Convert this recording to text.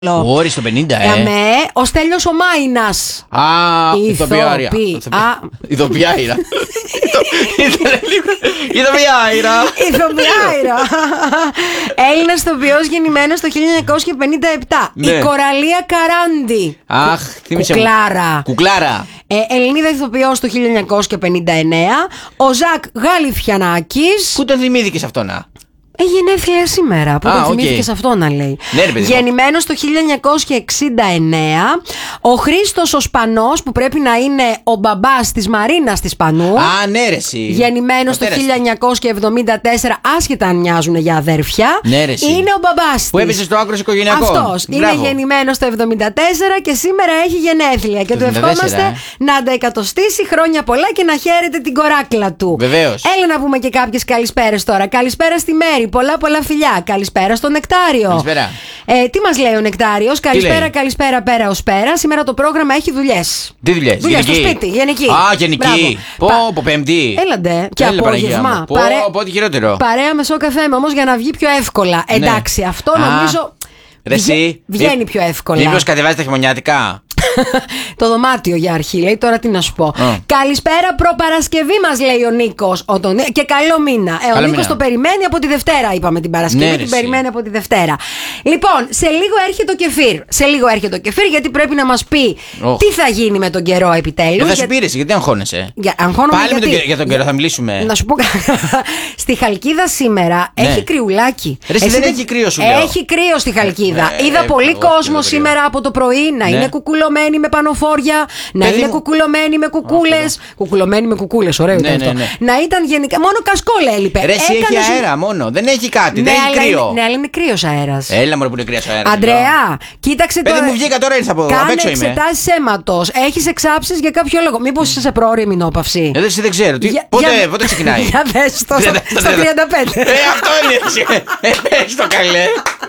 Ωρι στο 50, ο Στέλιος ο Μάινας. Ηθοποιάρα. Ηθοποιάρα. Έλληνας ηθοποιός γεννημένος το 1957. Η Κοραλία Καράντη. Αχ, θύμισε μου. Κουκλάρα. Ελληνίδα ηθοποιός το 1959. Ο Ζακ Γαλιφιανάκης. Πού τον θυμήθηκες αυτό να? Γενέθλια σήμερα. Πού τον θυμήθηκες αυτό να λέει? Γεννημένος το 1969. Ο Χρήστος ο Σπανός, που πρέπει να είναι ο μπαμπάς της Μαρίνας της Σπανού. Ναι, ρε, εσύ. Γεννημένος το 1974. Άσχετα αν μοιάζουν για αδέρφια. Ναι, ρε, εσύ. Είναι ο μπαμπάς της. Που έπεσε στο άκρο οικογενειακό. Αυτός. Είναι γεννημένος το 1974 και σήμερα έχει γενέθλια. Και του ευχόμαστε να ανταεκατοστήσει χρόνια πολλά και να χαίρεται την κοράκλα του. Βεβαίως. Έλα να πούμε και κάποιες καλησπέρες τώρα. Καλησπέρα στη Μέρη. Πολλά φιλιά. Καλησπέρα στο Νεκτάριο. Καλησπέρα. Τι μας λέει ο Νεκτάριος? Καλησπέρα πέρα ως πέρα. Σήμερα το πρόγραμμα έχει δουλειές. Τι δουλειές? Δουλειές στο σπίτι, γενική. Γενική. Πω, Πέμπτη. Έλαντε. Και απόγευμα. Πω, ό,τι χειρότερο. Παρέα με σοκαφέ όμως για να βγει πιο εύκολα. Εντάξει, αυτό νομίζω βγαίνει πιο εύκολα. Μήπως κατεβάζει τα χειμωνιάτικα? Το δωμάτιο για αρχή, λέει. Τώρα τι να σου πω. Καλησπέρα προπαρασκευή μας, λέει ο Νίκος. Και καλό μήνα. Ο Νίκος το περιμένει από τη Δευτέρα, είπαμε την Παρασκευή. Την περιμένει από τη Δευτέρα. Λοιπόν, σε λίγο έρχεται ο Κεφίρ. Γιατί πρέπει να μας πει τι θα γίνει με τον καιρό επιτέλους. Θα σου πήρες, γιατί αγχώνεσαι? Πάλι για τον καιρό θα μιλήσουμε. Να σου πω. Στη Χαλκίδα σήμερα έχει κρυουλάκι. Δεν έχει κρύο, σου λέω. Έχει κρύο στη Χαλκίδα. Είδα πολύ κόσμο σήμερα από το πρωί να είναι κουκουλωμένοι με πανοφόρια, να είναι κουκουλωμένοι με κουκούλες. Κουκουλωμένοι με κουκούλες, ωραίο ήταν αυτό. Να ήταν γενικά. Μόνο κασκόλ έλειπε. Ρε, έχει αέρα μόνο. Δεν έχει κάτι. Δεν έχει κρύο. Ναι, αλλά είναι κρύος αέρας. Έλα, μωρέ, που είναι κρύος αέρας. Αντρέα, κοίταξε τώρα. Παιδί μου, βγήκα τώρα, ήρθα από απ' έξω. Κάνε εξετάσεις αίματος. Έχεις εξάψεις για κάποιο λόγο. Μήπως είσαι σε πρόωρη μηνόπαυση? Δεν ξέρω. Πότε ξεκινάει? Για δες το. Στα 35. Αυτό είναι. Πες το καλέ.